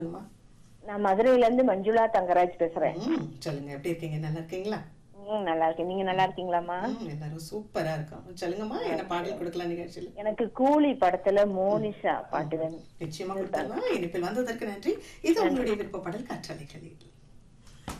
சொல்லுமா. நான் மதுரையில இருந்து மஞ்சுளா தங்கராஜ் பேசுறேன். சொல்லுங்க. எப்படி இருக்கீங்க? நல்லா இருக்கீங்களா? நல்லா இருக்கேன். நீங்க நல்லா இருக்கீங்களாம்மா? எல்லாரும் சூப்பரா இருக்கோம். சொல்லுங்கம்மா, என்ன பாடல் கொடுக்கலாம் நிகழ்ச்சியில? எனக்கு கூலி படத்துல ம், மோனிஷா ம். பாட்டு வேணும். நிச்சயமா இது தாங்க. கொடுத்துடலாம். இனிப்பில் வந்ததற்கு நன்றி. இது நன்றி. உங்களுடைய விருப்ப பாடல் காற்றலைகளில்.